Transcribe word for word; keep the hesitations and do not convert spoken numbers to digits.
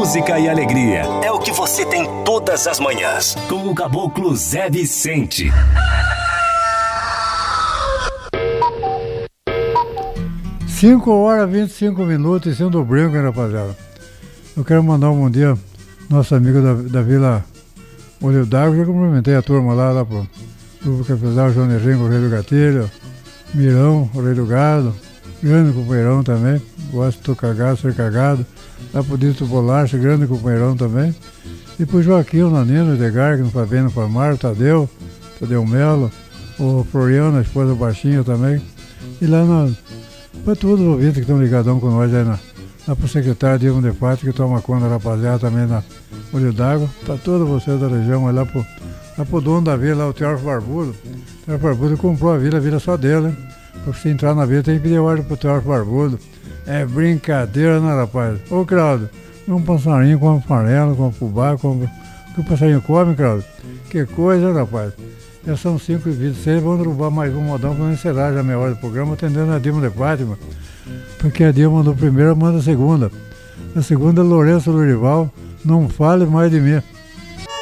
música e alegria. É o que você tem todas as manhãs. Com o Caboclo Zé Vicente. cinco horas e vinte e cinco minutos em cima do brinco, hein, rapaziada. Eu quero mandar um bom dia, nosso amigo da, da Vila Olho d'Água. Já cumprimentei a turma lá, lá pro Grupo Cafezal, João Henrique, o Rei do Gatilho, Mirão, o Rei do Gado, grande companheirão também, gosto de tô cagado, ser cagado. Lá pro Dito Bolacha, grande companheirão também. E pro Joaquim, o Nanino, o Edgar, que não faz bem no Farmar, o Tadeu, Tadeu Melo, o Floriano, a esposa Baixinha também. E lá na, pra todos os ouvintes que estão ligadão com nós aí na, lá pro secretário Dilma de Fato, que toma conta da rapaziada também na Olho d'Água, pra todos vocês da região, lá pro, lá pro dono da vila, lá, o Teófilo Barbudo. O Teófilo Barbudo comprou a vila, a vila só dele, hein? Pra você entrar na vila tem que pedir ordem pro Teófilo Barbudo. É brincadeira, né, rapaz? Ô, Claudio, um passarinho come farelo, come fubá, come... O que o passarinho come, Claudio? Que coisa, rapaz? Já são cinco e vinte e seis, vamos derrubar mais um modão para não encerrar já a meia hora do programa, atendendo a Dilma de Fátima. Porque a Dilma mandou primeiro, manda a segunda. A segunda é Lourenço Lurival, não fale mais de mim.